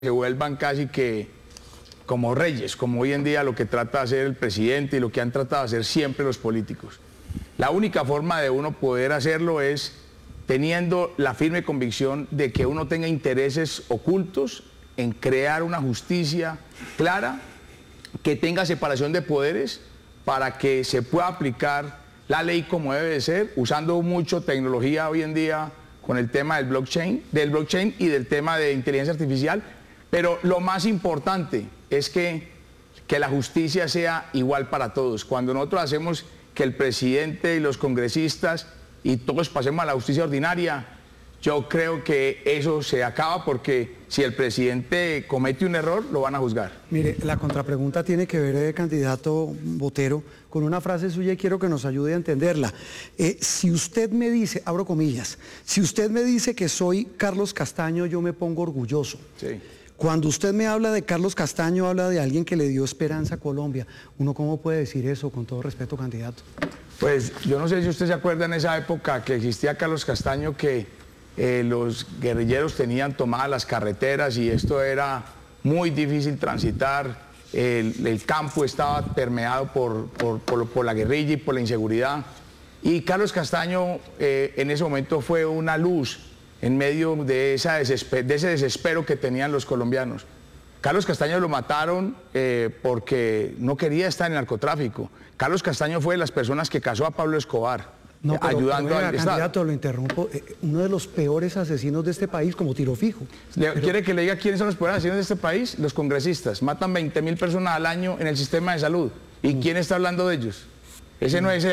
se vuelvan casi que como reyes, como hoy en día lo que trata de hacer el presidente y lo que han tratado de hacer siempre los políticos. La única forma de uno poder hacerlo es teniendo la firme convicción de que uno tenga intereses ocultos en crear una justicia clara, que tenga separación de poderes para que se pueda aplicar la ley como debe de ser, usando mucho tecnología hoy en día con el tema del blockchain y del tema de inteligencia artificial. Pero lo más importante es que la justicia sea igual para todos. Cuando nosotros hacemos que el presidente y los congresistas y todos pasemos a la justicia ordinaria, yo creo que eso se acaba, porque si el presidente comete un error, lo van a juzgar. Mire, la contrapregunta tiene que ver, candidato Botero, con una frase suya y quiero que nos ayude a entenderla. Si usted me dice, abro comillas, si usted me dice que soy Carlos Castaño, yo me pongo orgulloso. Sí. Cuando usted me habla de Carlos Castaño, habla de alguien que le dio esperanza a Colombia. ¿Uno cómo puede decir eso, con todo respeto, candidato? Pues yo no sé si usted se acuerda en esa época que existía Carlos Castaño, que los guerrilleros tenían tomadas las carreteras y esto era muy difícil transitar. El campo estaba permeado por la guerrilla y por la inseguridad. Y Carlos Castaño en ese momento fue una luz en medio de ese desespero que tenían los colombianos. Carlos Castaño lo mataron porque no quería estar en el narcotráfico. Carlos Castaño fue de las personas que casó a Pablo Escobar, no, pero, ayudando al Estado. Candidato, lo interrumpo, uno de los peores asesinos de este país, como tiro fijo. ¿Quiere que le diga quiénes son los peores asesinos de este país? Los congresistas. Matan 20.000 personas al año en el sistema de salud. ¿Y quién está hablando de ellos? Ese no es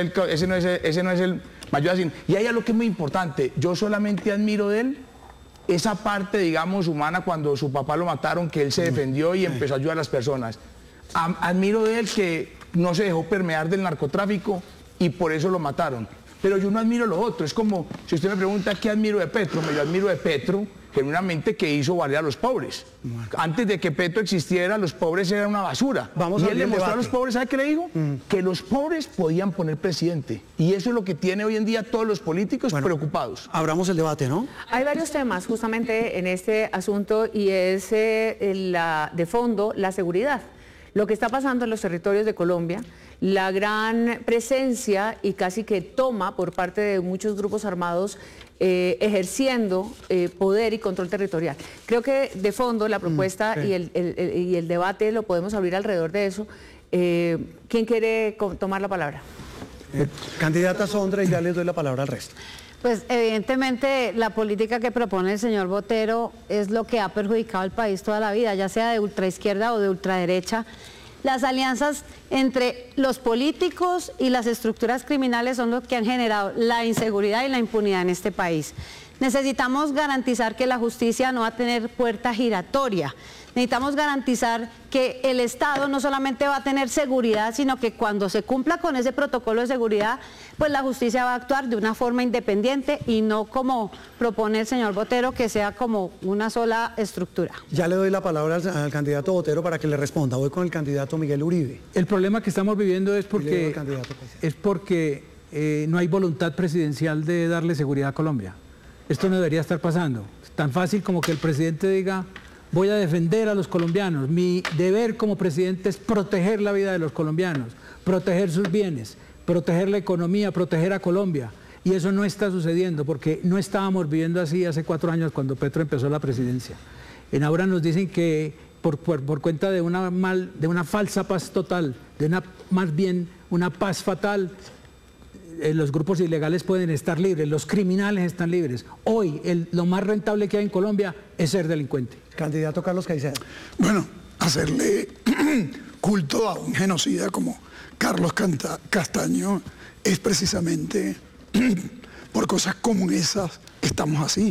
el mayor asesino. Y hay algo que es muy importante. Yo solamente admiro de él esa parte, digamos, humana, cuando su papá lo mataron, que él se defendió y empezó a ayudar a las personas. Admiro de él que no se dejó permear del narcotráfico y por eso lo mataron. Pero yo no admiro lo otro. Es como, si usted me pregunta qué admiro de Petro, yo admiro de Petro genuinamente que hizo valer a los pobres. Antes de que Petro existiera, los pobres eran una basura. Y él le mostró a los pobres, ¿sabe qué le dijo? Que los pobres podían poner presidente. Y eso es lo que tiene hoy en día todos los políticos preocupados. Abramos el debate, ¿no? Hay varios temas justamente en este asunto y es de fondo la seguridad. Lo que está pasando en los territorios de Colombia, la gran presencia y casi que toma por parte de muchos grupos armados ejerciendo poder y control territorial. Creo que de fondo la propuesta y el debate lo podemos abrir alrededor de eso. ¿Quién quiere tomar la palabra? Candidata Sondra, y ya les doy la palabra al resto. Pues evidentemente la política que propone el señor Botero es lo que ha perjudicado al país toda la vida, ya sea de ultraizquierda o de ultraderecha. Las alianzas entre los políticos y las estructuras criminales son lo que han generado la inseguridad y la impunidad en este país. Necesitamos garantizar que la justicia no va a tener puerta giratoria. Necesitamos garantizar que el Estado no solamente va a tener seguridad, sino que cuando se cumpla con ese protocolo de seguridad, pues la justicia va a actuar de una forma independiente y no como propone el señor Botero, que sea como una sola estructura. Ya le doy la palabra al candidato Botero para que le responda. Voy con el candidato Miguel Uribe. El problema que estamos viviendo es porque no hay voluntad presidencial de darle seguridad a Colombia. Esto no debería estar pasando. Tan fácil como que el presidente diga: voy a defender a los colombianos. Mi deber como presidente es proteger la vida de los colombianos, proteger sus bienes, proteger la economía, proteger a Colombia. Y eso no está sucediendo porque no estábamos viviendo así hace 4 años cuando Petro empezó la presidencia. Ahora nos dicen que por cuenta de una falsa paz total, más bien una paz fatal, los grupos ilegales pueden estar libres, los criminales están libres. Hoy lo más rentable que hay en Colombia es ser delincuente. Candidato Carlos Caicedo. Bueno, hacerle culto a un genocida como Carlos Castaño es precisamente por cosas como esas estamos así.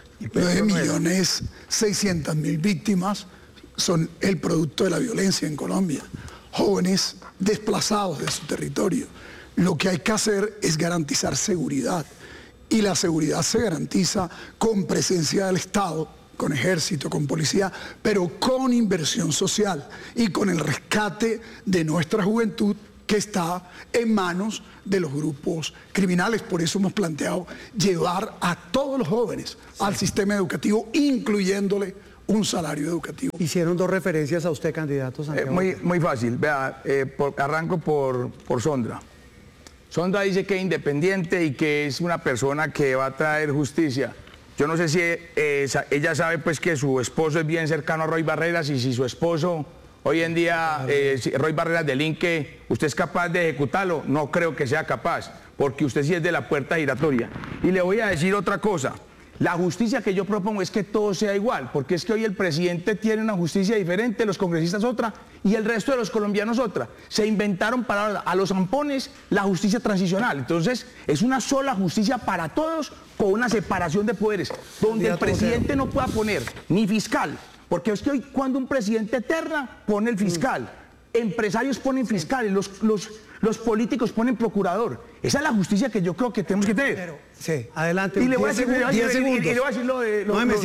9.600.000 víctimas son el producto de la violencia en Colombia. Jóvenes desplazados de su territorio. Lo que hay que hacer es garantizar seguridad. Y la seguridad se garantiza con presencia del Estado, con ejército, con policía, pero con inversión social y con el rescate de nuestra juventud que está en manos de los grupos criminales. Por eso hemos planteado llevar a todos los jóvenes al sistema educativo, incluyéndole un salario educativo. Hicieron 2 referencias a usted, candidato Santiago. Muy fácil, vea, arranco por Sondra. Sondra dice que es independiente y que es una persona que va a traer justicia. Yo no sé si ella sabe pues que su esposo es bien cercano a Roy Barreras, y si su esposo hoy en día, si Roy Barreras delinque, ¿usted es capaz de ejecutarlo? No creo que sea capaz, porque usted sí es de la puerta giratoria. Y le voy a decir otra cosa. La justicia que yo propongo es que todo sea igual, porque es que hoy el presidente tiene una justicia diferente, los congresistas otra, y el resto de los colombianos otra. Se inventaron para a los zampones la justicia transicional. Entonces, es una sola justicia para todos, con una separación de poderes, donde el presidente no pueda poner ni fiscal, porque es que hoy cuando un presidente terna, pone el fiscal, empresarios ponen fiscales, los políticos ponen procurador. Esa es la justicia que yo creo que tenemos que tener. Sí, adelante. Y le voy a 10 decir, segundos. y le voy a decir lo de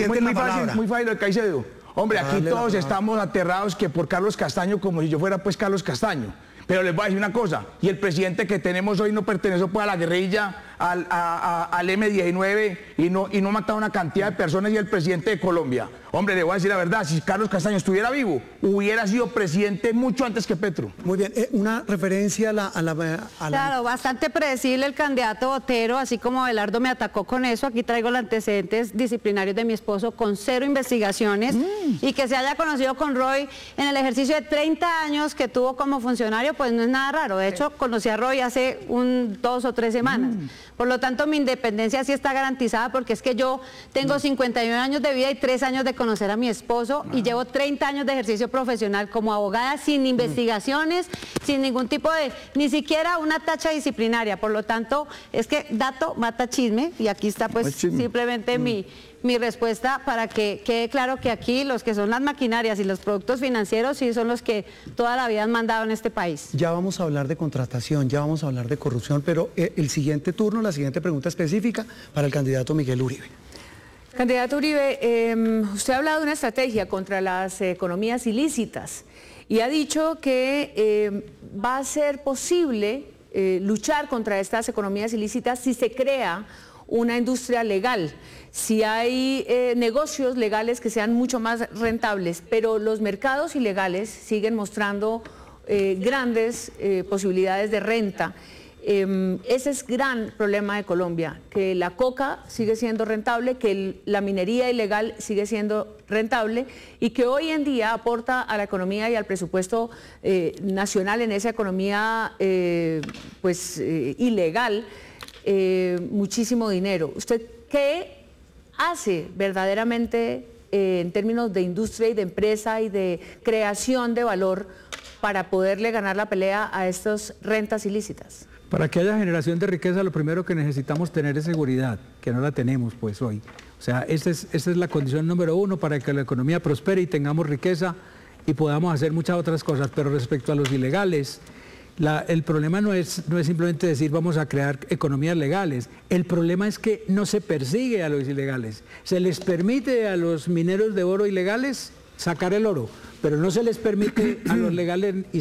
muy fácil lo de Caicedo. Hombre, aquí todos estamos aterrados que por Carlos Castaño, como si yo fuera pues Carlos Castaño. Pero les voy a decir una cosa, y el presidente que tenemos hoy no perteneció pues a la guerrilla, al M-19 y no mataba una cantidad de personas, y el presidente de Colombia. Hombre, le voy a decir la verdad, si Carlos Castaño estuviera vivo, hubiera sido presidente mucho antes que Petro. Muy bien, una referencia a la... Claro, bastante predecible el candidato Botero, así como Abelardo me atacó con eso. Aquí traigo los antecedentes disciplinarios de mi esposo con 0 investigaciones y que se haya conocido con Roy en el ejercicio de 30 años que tuvo como funcionario, pues no es nada raro. De hecho, conocí a Roy hace 2 o 3 semanas. Por lo tanto, mi independencia sí está garantizada, porque es que yo tengo 51 años de vida y 3 años de conocer a mi esposo y llevo 30 años de ejercicio profesional como abogada sin investigaciones, sin ningún tipo de, ni siquiera una tacha disciplinaria. Por lo tanto, es que dato mata chisme, y aquí está pues simplemente mi respuesta para que quede claro que aquí los que son las maquinarias y los productos financieros sí son los que toda la vida han mandado en este país. Ya vamos a hablar de contratación, ya vamos a hablar de corrupción, pero el siguiente turno, la siguiente pregunta específica para el candidato Miguel Uribe. Candidato Uribe, usted ha hablado de una estrategia contra las economías ilícitas y ha dicho que va a ser posible luchar contra estas economías ilícitas si se crea una industria legal, si hay negocios legales que sean mucho más rentables, pero los mercados ilegales siguen mostrando grandes posibilidades de renta. Ese es gran problema de Colombia, que la coca sigue siendo rentable, que la minería ilegal sigue siendo rentable y que hoy en día aporta a la economía y al presupuesto nacional en esa economía ilegal muchísimo dinero. ¿Usted qué hace verdaderamente en términos de industria y de empresa y de creación de valor para poderle ganar la pelea a estas rentas ilícitas? Para que haya generación de riqueza, lo primero que necesitamos tener es seguridad, que no la tenemos pues hoy. O sea, esa es la condición número 1 para que la economía prospere y tengamos riqueza y podamos hacer muchas otras cosas. Pero respecto a los ilegales, el problema no es simplemente decir vamos a crear economías legales. El problema es que no se persigue a los ilegales. Se les permite a los mineros de oro ilegales sacar el oro, pero no se les permite a los legales y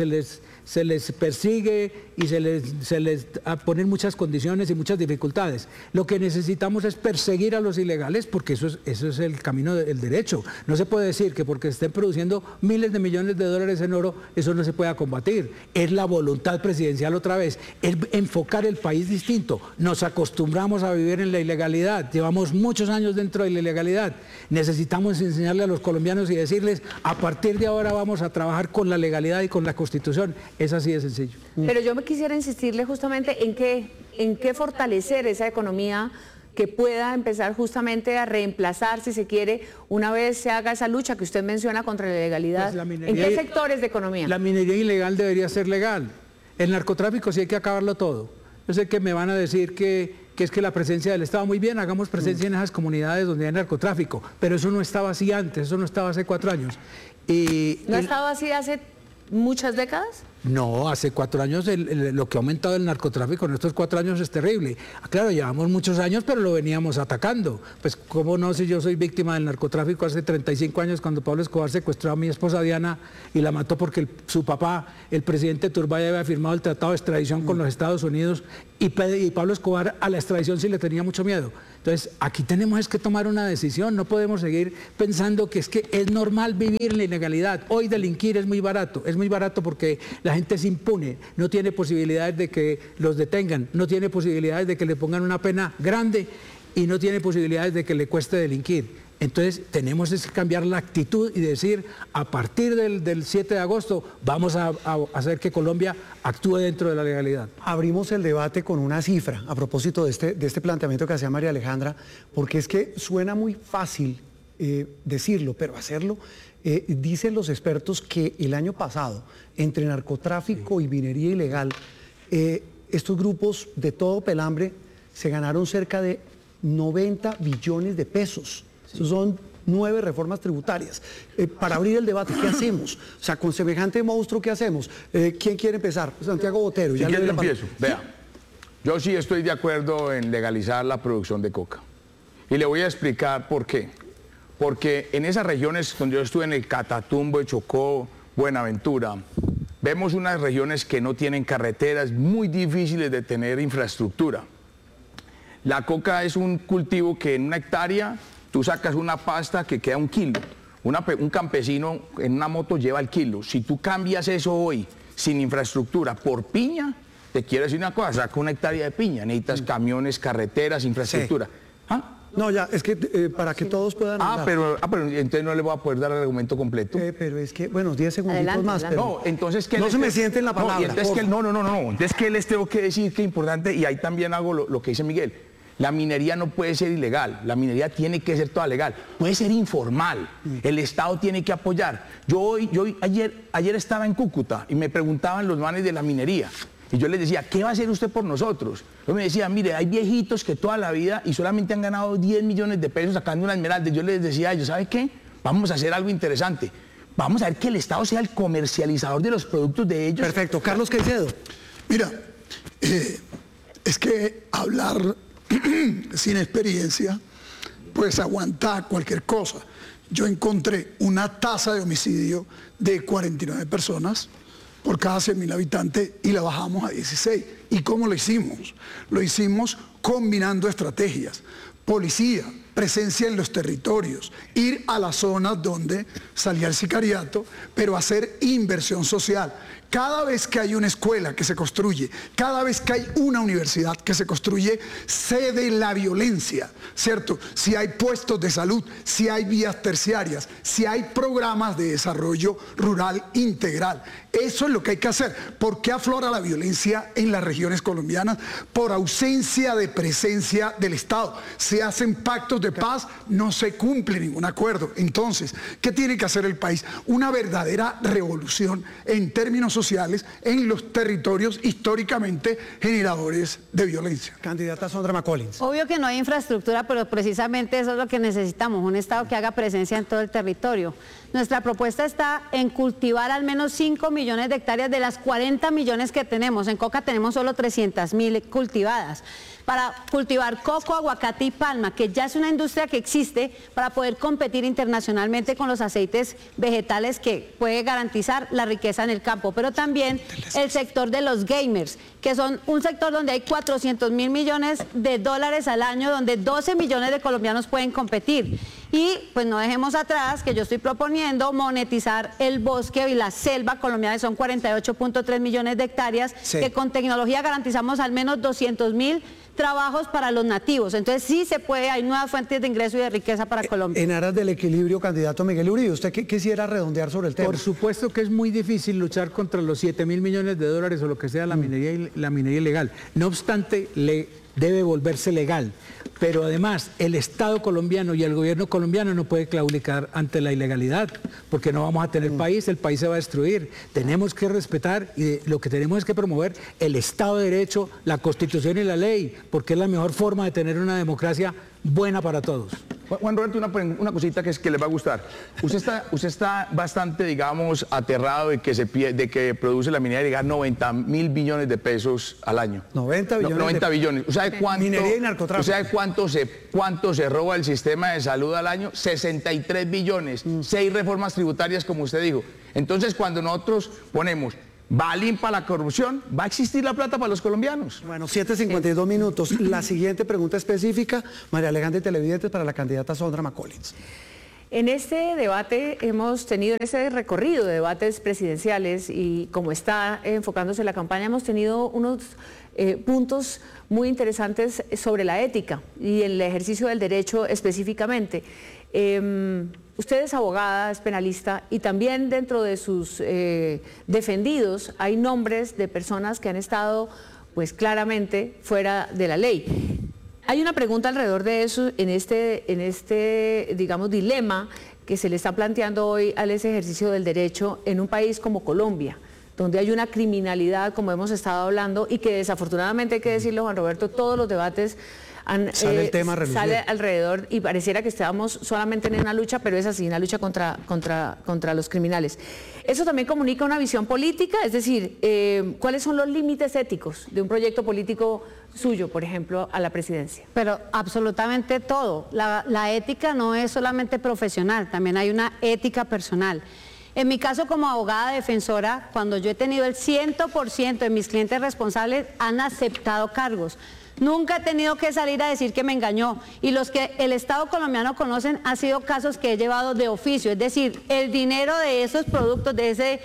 se les persigue y se les ponen muchas condiciones y muchas dificultades. Lo que necesitamos es perseguir a los ilegales, porque eso es el camino del derecho. No se puede decir que porque estén produciendo miles de millones de dólares en oro, eso no se pueda combatir. Es la voluntad presidencial otra vez, es enfocar el país distinto. Nos acostumbramos a vivir en la ilegalidad, llevamos muchos años dentro de la ilegalidad. Necesitamos enseñarle a los colombianos y decirles, a partir de ahora vamos a trabajar con la legalidad y con la Constitución. Es así de sencillo. Pero yo me quisiera insistirle justamente en qué fortalecer esa economía que pueda empezar justamente a reemplazar, si se quiere, una vez se haga esa lucha que usted menciona contra la ilegalidad. Pues ¿en qué sectores de economía? La minería ilegal debería ser legal. El narcotráfico sí hay que acabarlo todo. Yo sé que me van a decir que es que la presencia del Estado, muy bien, hagamos presencia en esas comunidades donde hay narcotráfico, pero eso no estaba así antes, eso no estaba hace 4 años. ¿No ha estado así hace muchas décadas? No, hace 4 años lo que ha aumentado el narcotráfico en estos 4 años es terrible. Claro, llevamos muchos años, pero lo veníamos atacando. Pues cómo no, si yo soy víctima del narcotráfico hace 35 años cuando Pablo Escobar secuestró a mi esposa Diana y la mató porque su papá, el presidente Turbay, había firmado el tratado de extradición con los Estados Unidos y Pablo Escobar a la extradición sí le tenía mucho miedo. Entonces, aquí tenemos es que tomar una decisión, no podemos seguir pensando que es normal vivir en la ilegalidad. Hoy delinquir es muy barato porque la gente es impune, no tiene posibilidades de que los detengan, no tiene posibilidades de que le pongan una pena grande y no tiene posibilidades de que le cueste delinquir. Entonces tenemos que cambiar la actitud y decir, a partir del 7 de agosto vamos a hacer que Colombia actúe dentro de la legalidad. Abrimos el debate con una cifra a propósito de este planteamiento que hacía María Alejandra, porque es que suena muy fácil decirlo, pero hacerlo. Dicen los expertos que el año pasado, entre narcotráfico y minería ilegal, estos grupos de todo pelambre se ganaron cerca de 90 billones de pesos. Esos son 9 reformas tributarias. Para abrir el debate, ¿qué hacemos? O sea, con semejante monstruo, ¿qué hacemos? ¿Quién quiere empezar? Santiago Botero. Si quiere, empiezo. Vea, yo sí estoy de acuerdo en legalizar la producción de coca. Y le voy a explicar por qué. Porque en esas regiones donde yo estuve, en el Catatumbo, Chocó, Buenaventura, vemos unas regiones que no tienen carreteras, muy difíciles de tener infraestructura. La coca es un cultivo que en una hectárea tú sacas una pasta que queda 1 kilo. Un campesino en una moto lleva el kilo. Si tú cambias eso hoy sin infraestructura por piña, te quiero decir una cosa, saca 1 hectárea de piña. Necesitas camiones, carreteras, infraestructura. Sí. ¿Ah? No, ya, es que para que todos puedan hablar. Pero entonces no le voy a poder dar el argumento completo. Pero es que, bueno, 10 segunditos Adelante, más. adelante. Pero No, entonces que no se me sienten la palabra. Entonces que les tengo que decir que es importante, y ahí también hago lo que dice Miguel. La minería no puede ser ilegal, la minería tiene que ser toda legal, puede ser informal, el Estado tiene que apoyar. Ayer estaba en Cúcuta y me preguntaban los manes de la minería, y yo les decía, ¿qué va a hacer usted por nosotros? Yo me decía, mire, hay viejitos que toda la vida y solamente han ganado 10 millones de pesos sacando una esmeralda. Yo les decía a ellos, ¿sabe qué? Vamos a hacer algo interesante, vamos a ver que el Estado sea el comercializador de los productos de ellos. Perfecto. Carlos Caicedo. Mira, es que hablar sin experiencia, pues aguanta cualquier cosa. Yo encontré una tasa de homicidio de 49 personas por cada 100.000 habitantes y la bajamos a 16. ¿Y cómo lo hicimos? Lo hicimos combinando estrategias. Policía, presencia en los territorios, ir a las zonas donde salía el sicariato, pero hacer inversión social. Cada vez que hay una escuela que se construye, cada vez que hay una universidad que se construye, cede la violencia, ¿cierto? Si hay puestos de salud, si hay vías terciarias, si hay programas de desarrollo rural integral. Eso es lo que hay que hacer. ¿Por qué aflora la violencia en las regiones colombianas? Por ausencia de presencia del Estado. Se hacen pactos de paz, no se cumple ningún acuerdo. Entonces, ¿qué tiene que hacer el país? Una verdadera revolución en términos sociales en los territorios históricamente generadores de violencia. Candidata Sondra McCollins. Obvio que no hay infraestructura, pero precisamente eso es lo que necesitamos, un Estado que haga presencia en todo el territorio. Nuestra propuesta está en cultivar al menos 5 millones de hectáreas de las 40 millones que tenemos. En coca tenemos solo 300.000 cultivadas. Para cultivar coco, aguacate y palma, que ya es una industria que existe para poder competir internacionalmente con los aceites vegetales que puede garantizar la riqueza en el campo. Pero también el sector de los gamers, que son un sector donde hay 400.000 millones de dólares al año, donde 12 millones de colombianos pueden competir. Y pues no dejemos atrás que yo estoy proponiendo monetizar el bosque y la selva colombiana, que son 48.3 millones de hectáreas, sí, que con tecnología garantizamos al menos 200.000 trabajos para los nativos. Entonces sí se puede, hay nuevas fuentes de ingreso y de riqueza para Colombia. En aras del equilibrio, candidato Miguel Uribe, ¿usted qué quisiera redondear sobre el tema? Por supuesto que es muy difícil luchar contra los 7.000 millones de dólares o lo que sea la minería ilegal. No obstante, debe volverse legal. Pero además, el Estado colombiano y el gobierno colombiano no puede claudicar ante la ilegalidad, porque no vamos a tener país, el país se va a destruir. Tenemos que respetar y lo que tenemos es que promover el Estado de Derecho, la Constitución y la ley, porque es la mejor forma de tener una democracia buena para todos. Juan Roberto, una cosita que les va a gustar. Usted está bastante, digamos, aterrado de que produce la minería ilegal 90.000 billones de pesos al año. 90 billones. 90 billones. ¿Usted sabe cuánto? Minería y narcotráfico. ¿Usted sabe cuánto se roba el sistema de salud al año? 63 billones. 6 reformas tributarias, como usted dijo. Entonces, cuando nosotros ponemos balín para la corrupción, va a existir la plata para los colombianos. Bueno, 7:52 minutos. La siguiente pregunta específica, María Alejandra y televidentes, para la candidata Sondra McCollins. En este debate hemos tenido, en ese recorrido de debates presidenciales y como está enfocándose la campaña, hemos tenido unos puntos muy interesantes sobre la ética y el ejercicio del derecho específicamente. Usted es abogada, es penalista y también dentro de sus defendidos hay nombres de personas que han estado pues claramente fuera de la ley. Hay una pregunta alrededor de eso en este digamos, dilema que se le está planteando hoy al ese ejercicio del derecho en un país como Colombia, donde hay una criminalidad, como hemos estado hablando, y que desafortunadamente, hay que decirlo, Juan Roberto, todos los debates sale el tema sale alrededor y pareciera que estamos solamente en una lucha, pero es así, una lucha contra los criminales. Eso también comunica una visión política, es decir, ¿cuáles son los límites éticos de un proyecto político suyo, por ejemplo, a la presidencia? Pero absolutamente todo. La ética no es solamente profesional, también hay una ética personal. En mi caso como abogada defensora, cuando yo he tenido el 100% de mis clientes responsables, han aceptado cargos. Nunca he tenido que salir a decir que me engañó, y los que el Estado colombiano conocen han sido casos que he llevado de oficio, es decir, el dinero de esos productos, de ese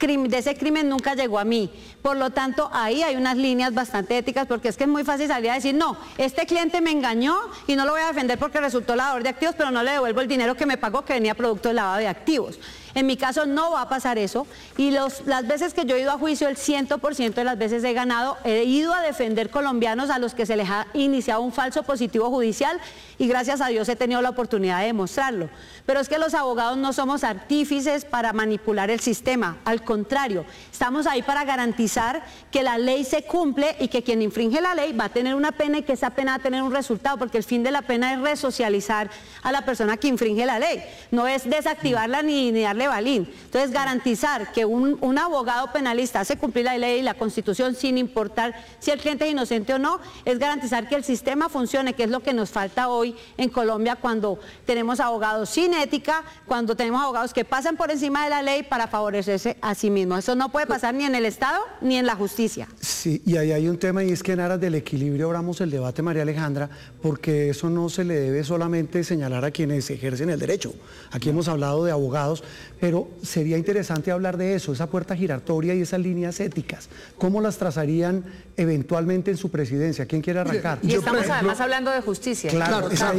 crimen nunca llegó a mí. Por lo tanto, ahí hay unas líneas bastante éticas, porque es que es muy fácil salir a decir, no, este cliente me engañó y no lo voy a defender porque resultó lavador de activos, pero no le devuelvo el dinero que me pagó, que venía producto de lavado de activos. En mi caso no va a pasar eso, y las veces que yo he ido a juicio, el 100% de las veces he ganado. He ido a defender colombianos a los que se les ha iniciado un falso positivo judicial, y gracias a Dios he tenido la oportunidad de demostrarlo. Pero es que los abogados no somos artífices para manipular el sistema, al contrario, estamos ahí para garantizar que la ley se cumple y que quien infringe la ley va a tener una pena, y que esa pena va a tener un resultado, porque el fin de la pena es resocializar a la persona que infringe la ley, no es desactivarla ni darle balín. Entonces, garantizar que un abogado penalista hace cumplir la ley y la Constitución sin importar si el cliente es inocente o no, es garantizar que el sistema funcione, que es lo que nos falta hoy en Colombia, cuando tenemos abogados sin ética, cuando tenemos abogados que pasan por encima de la ley para favorecerse a sí mismos. Eso no puede pasar ni en el Estado ni en la justicia. Sí, y ahí hay un tema, y es que en aras del equilibrio abramos el debate, María Alejandra, porque eso no se le debe solamente señalar a quienes ejercen el derecho. Aquí hemos hablado de abogados, pero sería interesante hablar de eso, esa puerta giratoria y esas líneas éticas. ¿Cómo las trazarían eventualmente en su presidencia? ¿Quién quiere arrancar? Y estamos además hablando de justicia. Claro, hay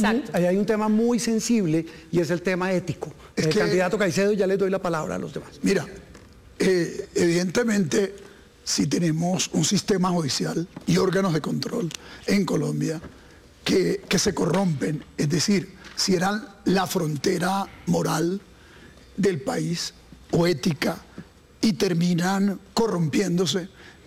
un tema muy sensible, y es el tema ético. Candidato Caicedo, ya les doy la palabra a los demás. Mira, evidentemente, si tenemos un sistema judicial y órganos de control en Colombia que se corrompen, es decir, si eran la frontera moral del país o ética y terminan corrompiéndose,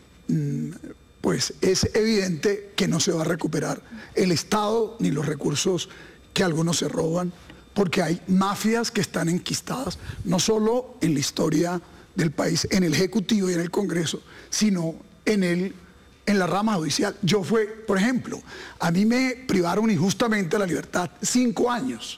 pues es evidente que no se va a recuperar el Estado ni los recursos que algunos se roban, porque hay mafias que están enquistadas no solo en la historia del país, en el Ejecutivo y en el Congreso, sino en la rama judicial. Por ejemplo, a mí me privaron injustamente la libertad 5 años,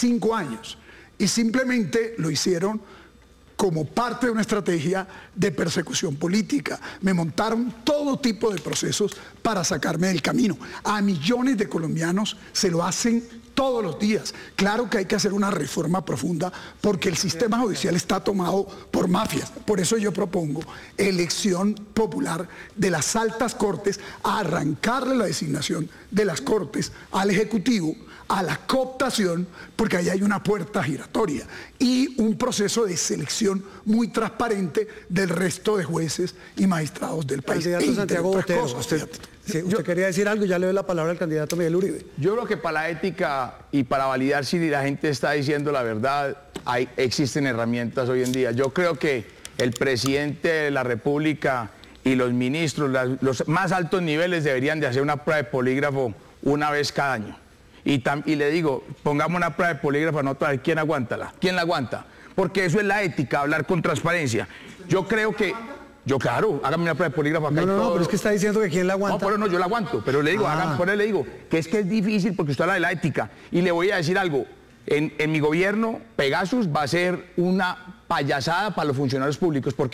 y simplemente lo hicieron como parte de una estrategia de persecución política. Me montaron todo tipo de procesos para sacarme del camino. A millones de colombianos se lo hacen todos los días. Claro que hay que hacer una reforma profunda, porque el sistema judicial está tomado por mafias. Por eso yo propongo elección popular de las altas cortes, a arrancarle la designación de las cortes al Ejecutivo, a la cooptación, porque ahí hay una puerta giratoria, y un proceso de selección muy transparente del resto de jueces y magistrados del país. Candidato Santiago Botero, usted quería decir algo, ya le doy la palabra al candidato Miguel Uribe. Yo creo que para la ética y para validar si la gente está diciendo la verdad, existen herramientas hoy en día. Yo creo que el presidente de la República y los ministros, los más altos niveles, deberían de hacer una prueba de polígrafo una vez cada año. Y le digo, pongamos una prueba de polígrafo, no para ver quién aguántala. ¿Quién la aguanta? Porque eso es la ética, hablar con transparencia. Yo creo que... claro, hágame una prueba de polígrafo acá. No, pero es que está diciendo que quién la aguanta. No, pero no, yo la aguanto, pero le digo, por eso le digo, que es difícil porque usted habla de la ética. Y le voy a decir algo, en mi gobierno, Pegasus va a ser una payasada para los funcionarios públicos. ¿Por qué?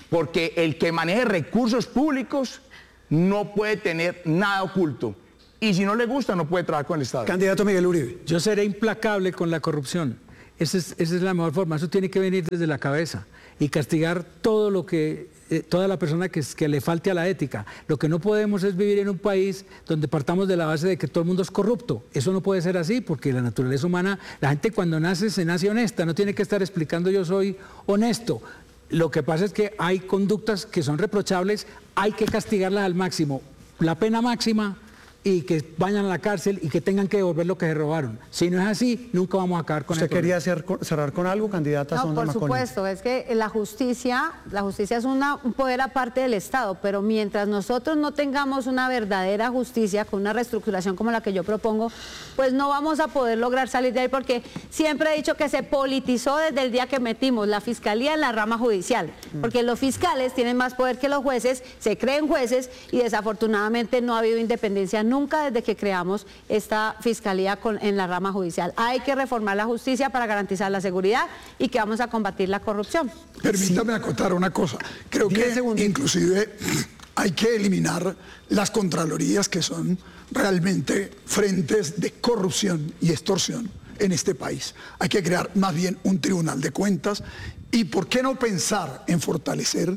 porque el que maneje recursos públicos no puede tener nada oculto. Y si no le gusta, no puede trabajar con el Estado. Candidato Miguel Uribe. Yo seré implacable con la corrupción. Esa es la mejor forma. Eso tiene que venir desde la cabeza y castigar todo lo que toda la persona que le falte a la ética. Lo que no podemos es vivir en un país donde partamos de la base de que todo el mundo es corrupto. Eso no puede ser así, porque la naturaleza humana, la gente cuando nace se nace honesta, no tiene que estar explicando yo soy honesto. Lo que pasa es que hay conductas que son reprochables, hay que castigarlas al máximo. La pena máxima, y que vayan a la cárcel y que tengan que devolver lo que se robaron. Si no es así, nunca vamos a acabar con eso. ¿Usted quería cerrar con algo, candidata Sondra Por Macaulay? supuesto, es que la justicia es un poder aparte del Estado, pero mientras nosotros no tengamos una verdadera justicia con una reestructuración como la que yo propongo, pues no vamos a poder lograr salir de ahí, porque siempre he dicho que se politizó desde el día que metimos la fiscalía en la rama judicial, porque los fiscales tienen más poder que los jueces, se creen jueces y desafortunadamente no ha habido independencia nunca desde que creamos esta fiscalía en la rama judicial. Hay que reformar la justicia para garantizar la seguridad y que vamos a combatir la corrupción. Permítame acotar una cosa. Creo que inclusive hay que eliminar las contralorías que son realmente frentes de corrupción y extorsión en este país. Hay que crear más bien un tribunal de cuentas y ¿por qué no pensar en fortalecer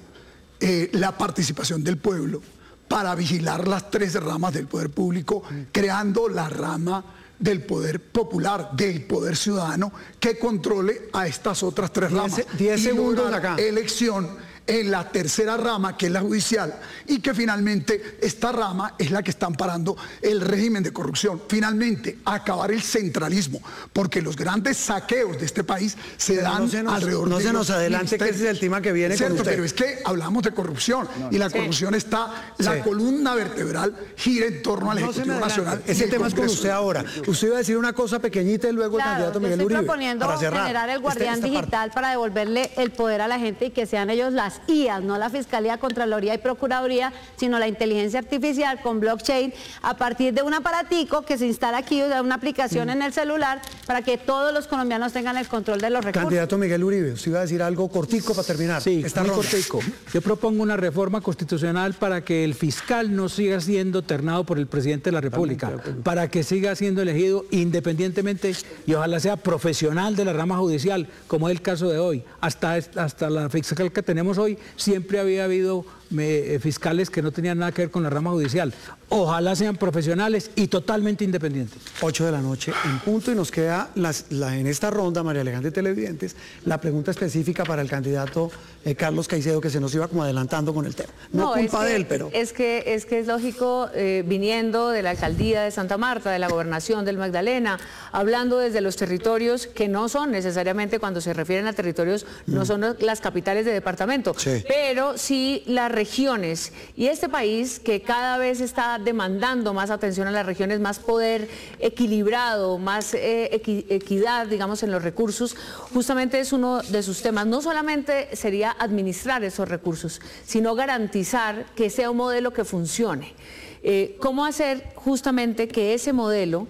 la participación del pueblo para vigilar las tres ramas del poder público, creando la rama del poder popular, del poder ciudadano, que controle a estas otras tres ramas? 10 segundos lograr acá. Elección en la tercera rama, que es la judicial, y que finalmente esta rama es la que está amparando el régimen de corrupción. Finalmente, acabar el centralismo, porque los grandes saqueos de este país se dan alrededor de no se nos adelante, que ese es el tema que viene con usted. Pero es que hablamos de corrupción, y la corrupción está, la columna vertebral gira en torno al Ejecutivo Nacional. Ese tema es con usted ahora. Usted iba a decir una cosa pequeñita y luego el candidato Miguel Uribe. Estoy proponiendo generar el guardián digital para devolverle el poder a la gente y que sean ellos las IAS, no la Fiscalía, Contraloría y Procuraduría, sino la inteligencia artificial con blockchain, a partir de un aparatico que se instala aquí, o sea, una aplicación en el celular, para que todos los colombianos tengan el control de los recursos. Candidato Miguel Uribe, usted iba a decir algo cortico para terminar. Sí, muy cortico. Yo propongo una reforma constitucional para que el fiscal no siga siendo ternado por el presidente de la República, para que siga siendo elegido independientemente y ojalá sea profesional de la rama judicial, como es el caso de hoy. Hasta la fiscal que tenemos hoy siempre había habido fiscales que no tenían nada que ver con la rama judicial. Ojalá sean profesionales y totalmente independientes. 8 de la noche en punto, y nos queda en esta ronda, María Alejandra y televidentes, la pregunta específica para el candidato Carlos Caicedo, que se nos iba como adelantando con el tema. No culpa de él, pero... Es que es lógico, viniendo de la alcaldía de Santa Marta, de la gobernación del Magdalena, hablando desde los territorios que no son necesariamente, cuando se refieren a territorios, no son las capitales de departamento, pero sí las regiones. Y este país que cada vez está demandando más atención a las regiones, más poder equilibrado, más equidad, digamos, en los recursos, justamente es uno de sus temas. No solamente sería administrar esos recursos, sino garantizar que sea un modelo que funcione. ¿Cómo hacer justamente que ese modelo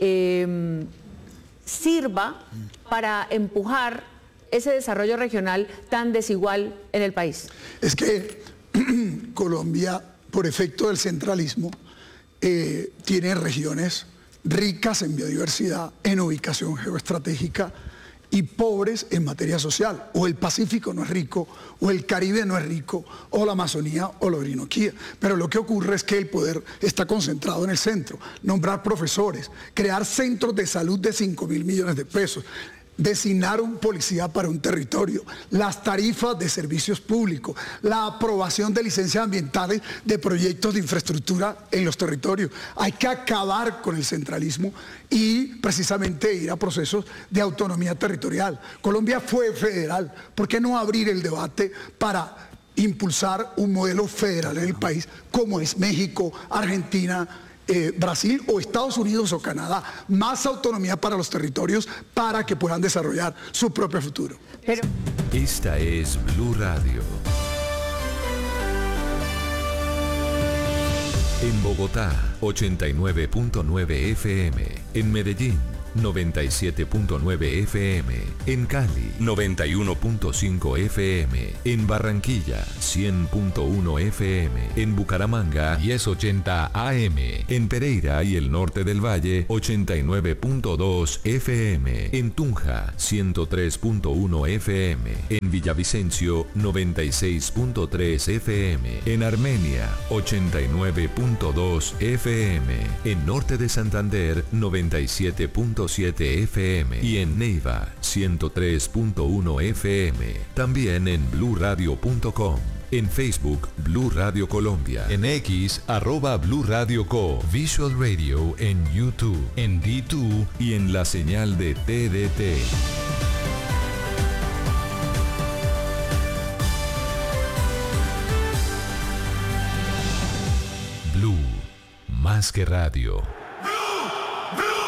sirva para empujar ese desarrollo regional tan desigual en el país? Es que Colombia, por efecto del centralismo, tiene regiones ricas en biodiversidad, en ubicación geoestratégica, y pobres en materia social. O el Pacífico no es rico, o el Caribe no es rico, o la Amazonía o la Orinoquía. Pero lo que ocurre es que el poder está concentrado en el centro. Nombrar profesores, crear centros de salud de 5.000 millones de pesos, designar un policía para un territorio, las tarifas de servicios públicos, la aprobación de licencias ambientales de proyectos de infraestructura en los territorios. Hay que acabar con el centralismo y precisamente ir a procesos de autonomía territorial. Colombia fue federal, ¿por qué no abrir el debate para impulsar un modelo federal en el país como es México, Argentina, Brasil o Estados Unidos o Canadá? Más autonomía para los territorios para que puedan desarrollar su propio futuro. Esta es Blue Radio. En Bogotá, 89.9 FM. En Medellín, 97.9 FM. En Cali, 91.5 FM. En Barranquilla, 100.1 FM. En Bucaramanga, 1080 AM. En Pereira y el norte del Valle, 89.2 FM. En Tunja, 103.1 FM. En Villavicencio, 96.3 FM. En Armenia, 89.2 FM. En norte de Santander, 97.7 FM. Y en Neiva, 103.1 FM. También en bluradio.com. En Facebook, Blue Radio Colombia. En X, @Blue Radio Co. Visual Radio en YouTube, en D2 y en la señal de TDT. Blue, más que radio.